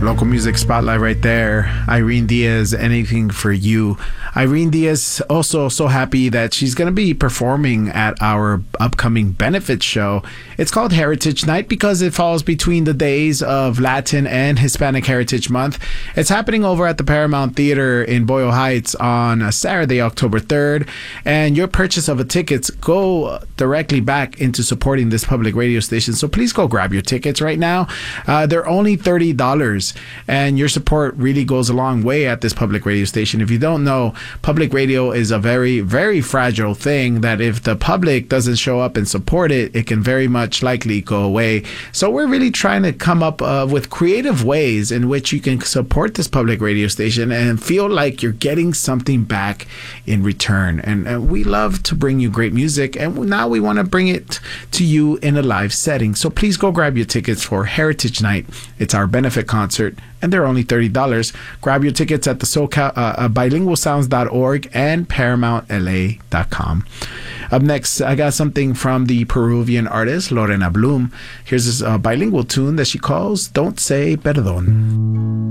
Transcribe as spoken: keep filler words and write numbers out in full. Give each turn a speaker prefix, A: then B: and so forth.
A: Local music spotlight right there. Irene Diaz, Anything for You. Irene Diaz also so happy that she's going to be performing at our upcoming benefit show. It's called Heritage Night because it falls between the days of Latin and Hispanic Heritage Month. It's happening over at the Paramount Theater in Boyle Heights on Saturday, October third. And your purchase of a tickets go directly back into supporting this public radio station. So please go grab your tickets right now. Uh, they're only thirty dollars. And your support really goes a long way at this public radio station. If you don't know, public radio is a very, very fragile thing that if the public doesn't show up and support it, it can very much likely go away. So we're really trying to come up uh, with creative ways in which you can support this public radio station and feel like you're getting something back in return. And, and we love to bring you great music, and now we want to bring it to you in a live setting. So please go grab your tickets for Heritage Night. It's our benefit concert, and they're only thirty dollars. Grab your tickets at the SoCal, uh, uh, bilingual sounds dot org and paramount l a dot com. Up next, I got something from the Peruvian artist Lorena Bloom. Here's this uh, bilingual tune that she calls Don't Say Perdón.